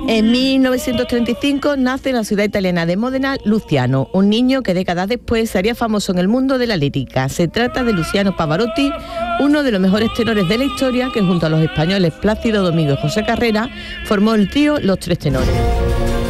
En 1935 nace en la ciudad italiana de Módena Luciano, un niño que décadas después sería famoso en el mundo de la lírica. Se trata de Luciano Pavarotti, uno de los mejores tenores de la historia, que junto a los españoles Plácido Domingo y José Carrera formó el trío Los Tres Tenores.